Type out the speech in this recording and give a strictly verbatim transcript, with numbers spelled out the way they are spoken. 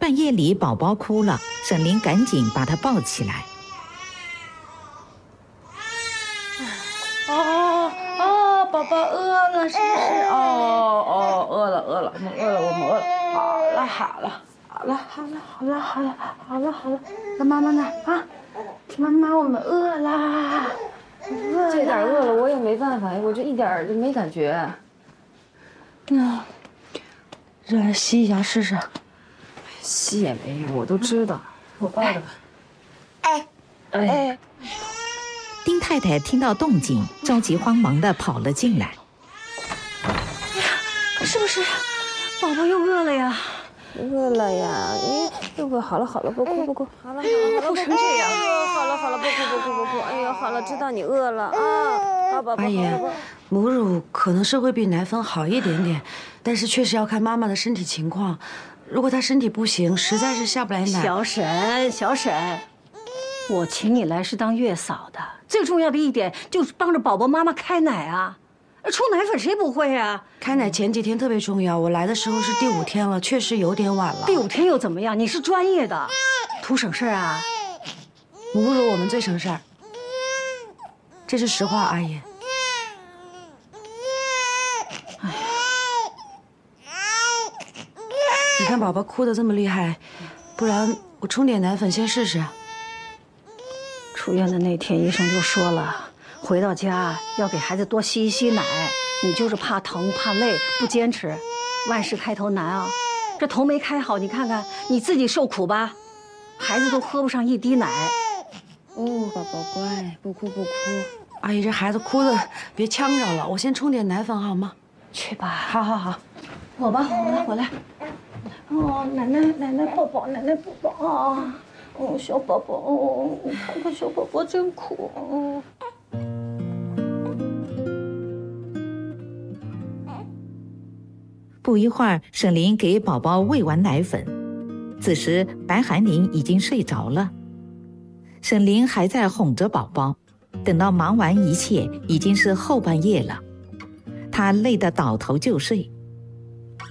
半夜里宝宝哭了，沈凌赶紧把他抱起来。 哦哦，宝宝饿了是不是？哦哦，饿了饿了，我们饿了，我们饿了。好了好了好了好了好了好了好了好了，那妈妈呢？啊，妈妈，我们饿啦。饿这点饿了我也没办法，我就一点就没感觉。 那，让吸一下试试。 吸也没用，我都知道。我抱着吧。 哎哎。 丁太太听到动静，着急慌忙地跑了进来。 哎呀，是不是宝宝又饿了呀？ 饿了呀！哎，又饿，好了好了，不哭不哭，好了好了好了， 哭成这样。 哎呦，好了好了，不哭不哭不哭。哎呦，好了，知道你饿了啊。好宝宝。 阿姨，母乳可能是会比奶粉好一点点，但是确实要看妈妈的身体情况。如果她身体不行，实在是下不来奶。 小沈，小沈，我请你来是当月嫂的，最重要的一点就是帮着宝宝妈妈开奶啊。冲奶粉谁不会啊？ 开奶前几天特别重要，我来的时候是第五天了，确实有点晚了。 第五天又怎么样？你是专业的，图省事儿啊。 母乳我们最省事儿，这是实话，阿姨。哎呀，你看宝宝哭得这么厉害，不然我冲点奶粉先试试。 出院的那天，医生就说了。回到家要给孩子多吸一吸奶，你就是怕疼怕累不坚持，万事开头难啊！这头没开好，你看看你自己受苦吧，孩子都喝不上一滴奶。 哦，宝宝乖，不哭不哭。 阿姨，这孩子哭的别呛着了，我先冲点奶粉好吗？ 去吧， 好好好， 我吧，我来我来。哦，奶奶奶奶抱抱，奶奶抱抱啊！哦，小宝宝，哦，看看小宝宝真苦。哦。 不一会儿，沈凌给宝宝喂完奶粉，此时白寒林已经睡着了。沈凌还在哄着宝宝，等到忙完一切，已经是后半夜了。她累得倒头就睡。